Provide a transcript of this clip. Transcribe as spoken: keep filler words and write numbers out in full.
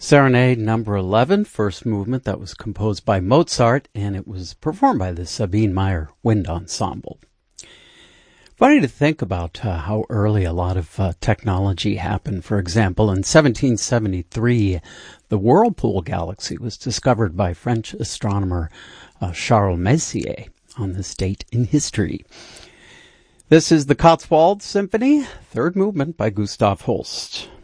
Serenade number eleven, first movement, that was composed by Mozart, and it was performed by the Sabine Meyer Wind Ensemble. Funny to think about uh, how early a lot of uh, technology happened. For example, in seventeen seventy-three, the Whirlpool galaxy was discovered by French astronomer uh, Charles Messier on this date in history. This is the Cotswold Symphony, third movement by Gustav Holst.